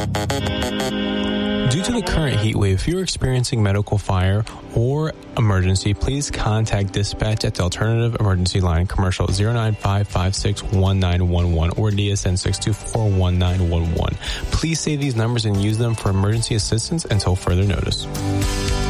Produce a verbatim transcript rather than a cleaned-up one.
Due to the current heat wave, if you're experiencing medical fire or emergency, please contact dispatch at the Alternative Emergency Line commercial zero nine five five six one nine one one or D S N six two four one nine one one. Please save these numbers and use them for emergency assistance until further notice.